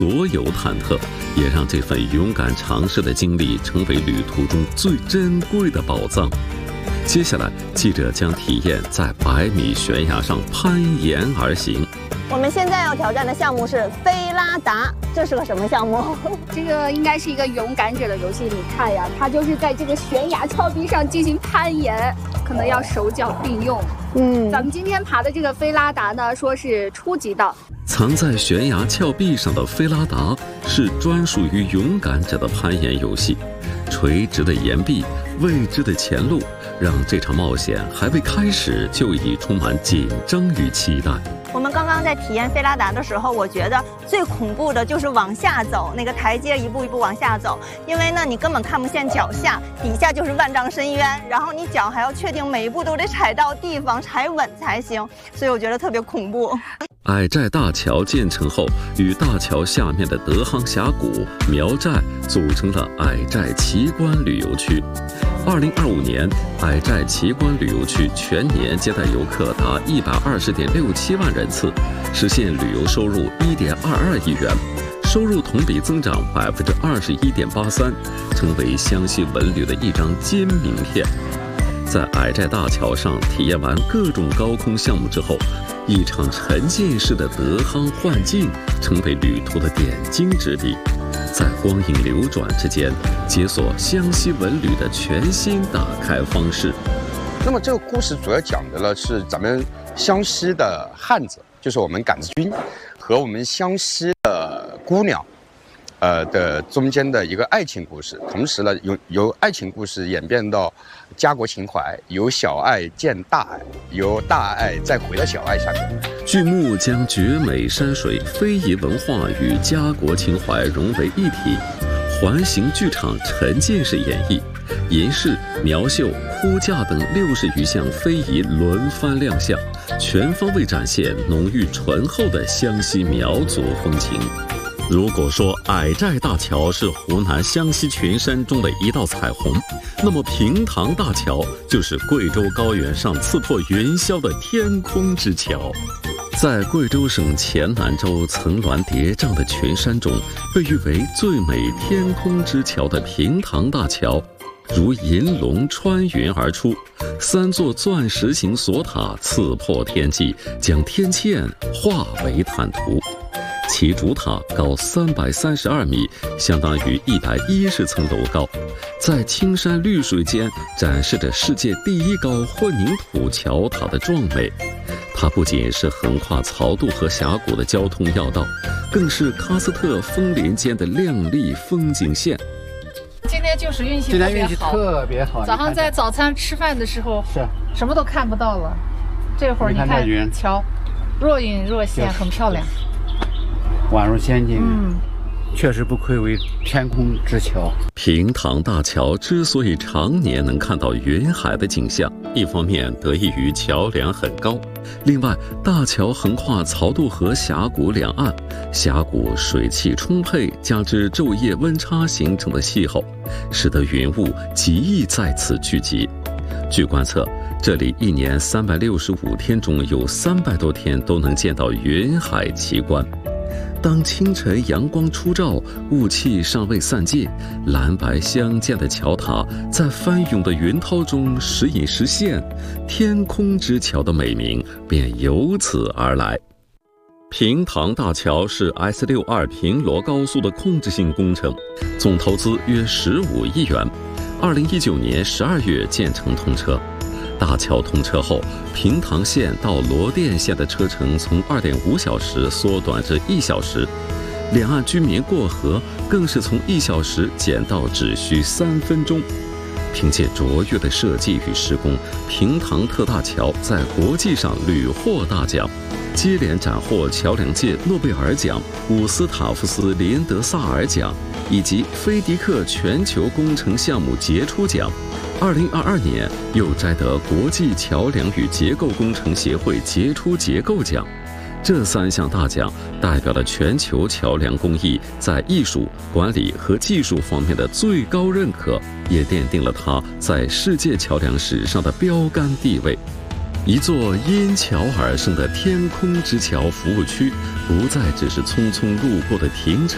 所有忐忑，也让这份勇敢尝试的经历成为旅途中最珍贵的宝藏。接下来，记者将体验在100米悬崖上攀岩而行。 我们现在要挑战的项目是菲拉达，这是个什么项目？ 这个应该是一个勇敢者的游戏。你看呀，它就是在这个悬崖峭壁上进行攀岩，可能要手脚并用。咱们今天爬的这个菲拉达呢，说是初级道。 藏在悬崖峭壁上的菲拉达是专属于勇敢者的攀岩游戏。垂直的岩壁，未知的前路，让这场冒险还未开始就已充满紧张与期待。 我们刚刚在体验菲拉达的时候，我觉得最恐怖的就是往下走，那个台阶一步一步往下走，因为呢你根本看不见脚下，底下就是万丈深渊，然后你脚还要确定每一步都得踩到地方，踩稳才行，所以我觉得特别恐怖。 矮寨大桥建成后，与大桥下面的德夯峡谷、苗寨组成了矮寨奇观旅游区。2025年，矮寨奇观旅游区全年接待游客达120.67万人次，实现旅游收入1.22亿元，收入同比增长21.83%，成为湘西文旅的一张金名片。在矮寨大桥上体验完各种高空项目之后，一场沉浸式的德夯幻境成为旅途的点睛之笔，在光影流转之间，解锁湘西文旅的全新打开方式。 那么这个故事主要讲的呢是咱们湘西的汉子，就是我们杆子军，和我们湘西的姑娘，的中间的一个爱情故事。同时呢，由爱情故事演变到家国情怀，由小爱见大爱，由大爱再回到小爱上面。 剧目将绝美山水、非遗文化与家国情怀融为一体，环形剧场沉浸式演绎，银饰、苗绣、哭嫁等60余项非遗轮番亮相，全方位展现浓郁醇厚的湘西苗族风情。如果说矮寨大桥是湖南湘西群山中的一道彩虹，那么平塘大桥就是贵州高原上刺破云霄的天空之桥。在贵州省黔南州层峦叠嶂的群山中，被誉为最美天空之桥的平塘大桥，如银龙穿云而出，3座钻石形锁塔刺破天际，将天堑化为坦途。其主塔高332米，相当于110层楼高，在青山绿水间展示着世界第1高混凝土桥塔的壮美。它不仅是横跨漕渡河峡谷的交通要道，更是喀斯特枫林间的亮丽风景线。 今天就是运气特别好。 早上在早餐吃饭的时候，是什么都看不到了。这会儿你看桥，若隐若现，很漂亮。 宛如仙境，确实不愧为天空之桥。 平塘大桥之所以常年能看到云海的景象，一方面得益于桥梁很高，另外大桥横跨漕渡河峡谷两岸，峡谷水汽充沛，加之昼夜温差形成的气候，使得云雾极易在此聚集。据观测，这里一年365天中有300多天都能见到云海奇观。当清晨阳光初照，雾气尚未散尽，蓝白相间的桥塔在翻涌的云涛中时隐时现，天空之桥的美名便由此而来。平塘大桥是 S62平罗高速的控制性工程，总投资约15亿元，2019年12月建成通车。大桥通车后，平塘线到罗店线的车程从2.5小时缩短至1小时，两岸居民过河更是从1小时减到只需3分钟。凭借卓越的设计与施工，平塘特大桥在国际上屡获大奖，接连斩获桥梁界诺贝尔奖、伍斯塔夫斯林德萨尔奖以及菲迪克全球工程项目杰出奖。2022年又摘得国际桥梁与结构工程协会杰出结构奖。这3项大奖代表了全球桥梁工艺在艺术、管理和技术方面的最高认可，也奠定了它在世界桥梁史上的标杆地位。一座因桥而生的天空之桥服务区，不再只是匆匆路过的停车